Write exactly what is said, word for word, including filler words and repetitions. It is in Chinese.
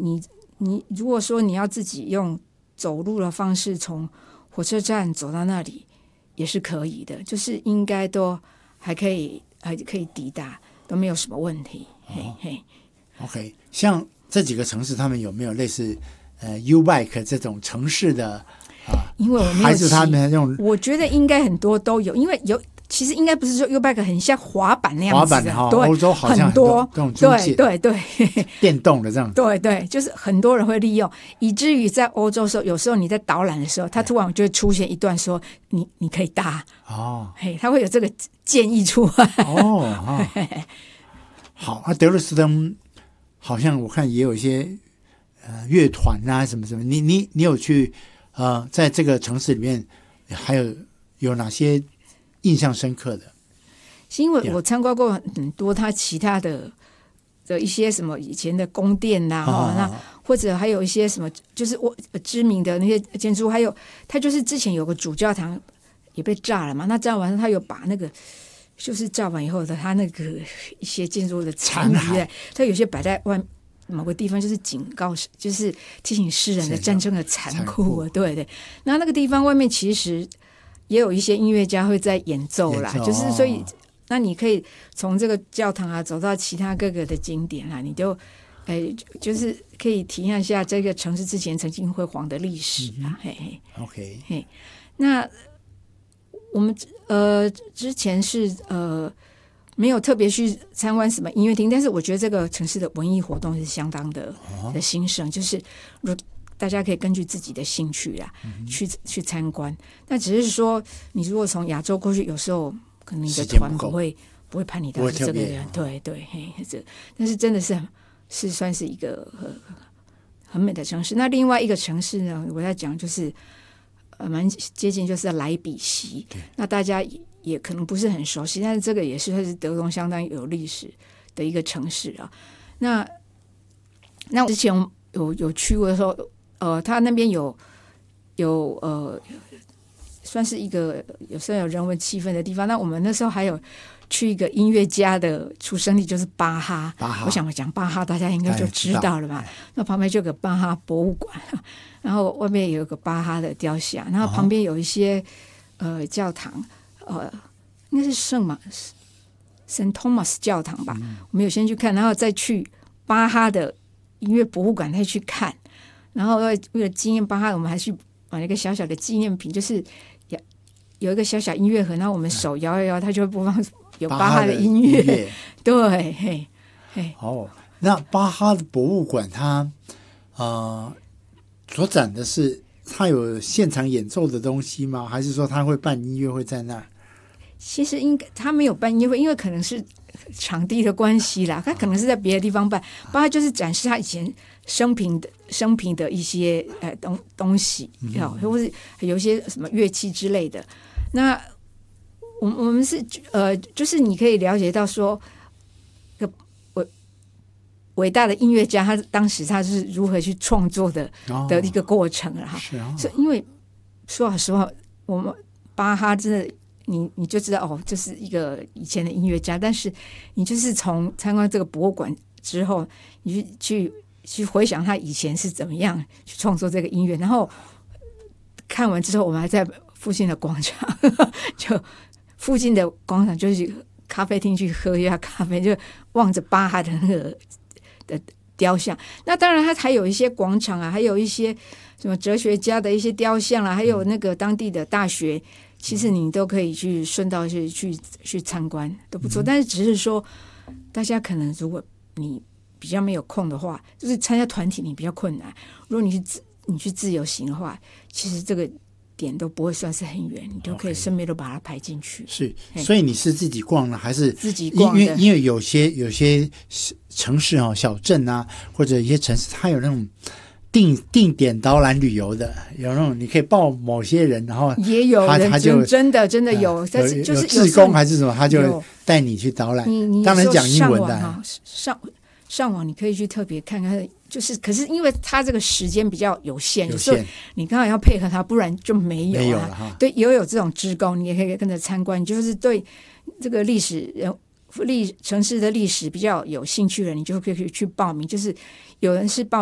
你你如果说你要自己用走路的方式从火车站走到那里也是可以的，就是应该都还可以还可以抵达，都没有什么问题。哦、嘿嘿 OK， 像这几个城市他们有没有类似呃 U-Bike 这种城市的啊？ 因为我没有还是他们用， 我觉得应该很多都有，因为有其实应该不是说 U-Bike 很像滑板那样子的，滑板哈，欧洲好像很多这种租借对对对电动的这样， 对对，就是很多人会利用，以至于在欧洲的时候，有时候你在导览的时候，他突然就会出现一段说你你可以搭哦，嘿，他会有这个建议出来哦。哦好，啊，德累斯顿好像我看也有一些呃乐团啊什么什么，你你你有去呃在这个城市里面还有有哪些印象深刻的？ 是因为我参观过很多他其他的的一些什么以前的宫殿呐、啊哦，那或者还有一些什么就是我知名的那些建筑，还有他就是之前有个主教堂也被炸了嘛，那炸完他有把那个就是炸完以后的他那个一些建筑的残余，他有些摆在外某个地方，就是警告，就是提醒世人的战争的残酷。对对，那那个地方外面其实也有一些音乐家会在演奏啦，奏就是所以那你可以从这个教堂啊走到其他各个的景点啊，你就哎就是可以体验一下这个城市之前曾经辉煌的历史啊。嗯、嘿嘿 ，OK， 嘿，那我们呃之前是呃没有特别去参观什么音乐厅，但是我觉得这个城市的文艺活动是相当的、哦、的兴盛，就是如大家可以根据自己的兴趣啦、嗯、去去参观。那只是说你如果从亚洲过去，有时候可能你的团不会不会派你到这个人，对对，嘿，这但是真的是是算是一个很美的城市。那另外一个城市呢，我在讲就是呃蛮接近，就是莱比锡。那大家也也可能不是很熟悉，但是这个也是它是德国相当有历史的一个城市啊。那那之前有有去过的时候，呃，他那边有有呃，算是一个有时候有人文气氛的地方。那我们那时候还有去一个音乐家的出生地，就是巴哈。巴哈我想讲巴哈，大家应该就知道了吧？那旁边就有个巴哈博物馆，然后外面有个巴哈的雕像，然后旁边有一些、哦、呃教堂。呃，应该是圣马圣托马斯教堂吧、嗯、我们有先去看，然后再去巴哈的音乐博物馆再去看，然后为了纪念巴哈，我们还去买了一个小小的纪念品，就是有一个小小音乐盒，然后我们手摇一摇，它就会播放有巴哈的音乐。音乐对，嘿，嘿。 哦，那巴哈的博物馆它呃所展的是它有现场演奏的东西吗？还是说它会办音乐会在那儿？ 其实应该他没有办音乐会，因为可能是场地的关系啦，他可能是在别的地方办。包括就是展示他以前生平的生平的一些呃东东西，嗯、或是有一些什么乐器之类的。那我我们是呃，就是你可以了解到说，个伟伟大的音乐家他当时他是如何去创作的、哦、的一个过程了哈。是啊，所以因为说老实话，我们巴哈真的。你你就知道哦，这是一个以前的音乐家，但是你就是从参观这个博物馆之后，你去去去回想他以前是怎么样去创作这个音乐，然后看完之后，我们还在附近的广场，就附近的广场就去咖啡厅去喝一下咖啡，就望着巴哈的那个的雕像。那当然，它还有一些广场啊，还有一些什么哲学家的一些雕像啊，还有那个当地的大学。其实你都可以去顺道去去去参观，都不错。但是只是说，大家可能如果你比较没有空的话，就是参加团体你比较困难。如果你去自你去自由行的话，其实这个点都不会算是很远，你都可以顺便都把它排进去。 是，所以你是自己逛呢，还是自己逛的？ 因为因为有些有些城市啊、小镇啊，或者一些城市，它有那种。定定点导览旅游的，有那种你可以报某些人，然后也有人他就真的真的有，呃、但是就是有志工还是什么，他就带你去导览。 你你当然讲英文的， 上上上网你可以去特别看看，就是可是因为他这个时间比较有限，有限，你刚好要配合他，不然就没有、啊、 没有了哈。 对，也有这种志工，你也可以跟着参观，你就是对这个历史人。历城市的历史比较有兴趣的，你就可以去报名。就是有人是报